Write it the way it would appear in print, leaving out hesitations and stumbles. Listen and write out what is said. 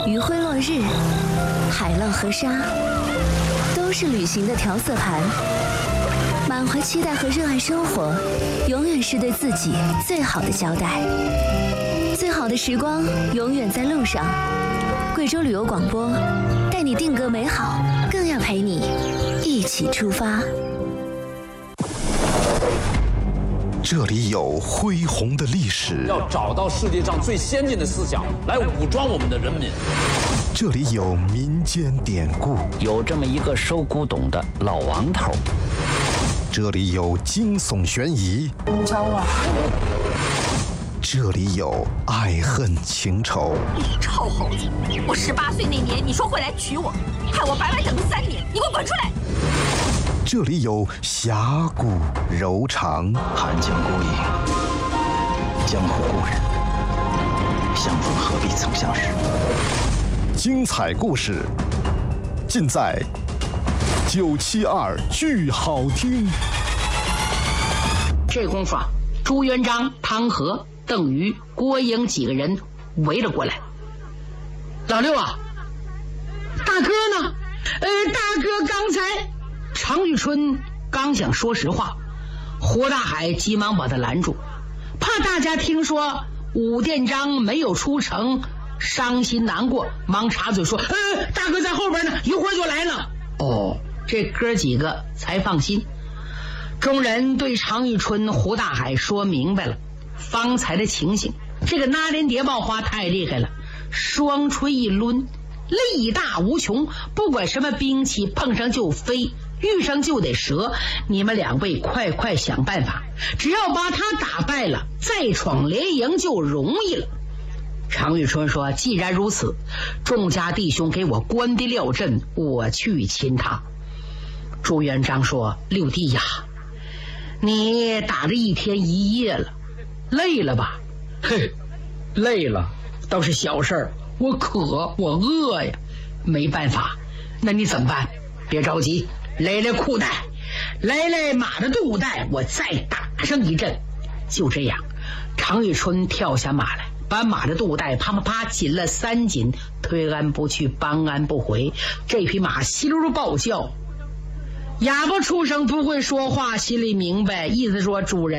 余晖落日，海浪和沙，都是旅行的调色盘。满怀期待和热爱生活，永远是对自己最好的交代。最好的时光永远在路上。贵州旅游广播，带你定格美好，更要陪你一起出发。 这里有恢宏的历史， 要找到世界上最先进的思想来武装我们的人民。 这里有民间典故， 有这么一个收古董的老王头。 这里有惊悚悬疑， 你找我？ 这里有爱恨情仇。 你臭猴子！我18岁那年你说会来娶我，害我白白等了3年，你给我滚出来！ 这里有侠骨柔肠， 寒江孤影，江湖故人，相逢何必曾相识。 精彩故事尽在972剧好听。 这功夫啊，朱元璋、汤和、邓禹、郭英几个人围了过来。老六啊，大哥呢？大哥刚才常遇春刚想说实话，胡大海急忙把他拦住，怕大家听说武殿章没有出城，伤心难过，忙插嘴说：“大哥在后边呢，一会儿就来了。”哦，这哥几个才放心。众人对常遇春、胡大海说明白了方才的情形。这个那连蝶帽花太厉害了，双锤一抡，力大无穷，不管什么兵器碰上就飞，遇上就得折。你们两位快想办法，只要把他打败了，再闯连营就容易了。常遇春说：“既然如此，众家弟兄给我关的料阵，我去擒他。”朱元璋说：“六弟呀，你打了1天1夜了，累了吧？”“嘿，累了倒是小事儿，我渴我饿呀，没办法。那你怎么办？别着急，来裤带，来马的肚带，我再打上一阵。”就这样，常遇春跳下马来，把马的肚带啪啪啪紧了3紧，推鞍不去，帮鞍不回。这匹马稀溜暴叫，哑巴畜生不会说话，心里明白，意思说主人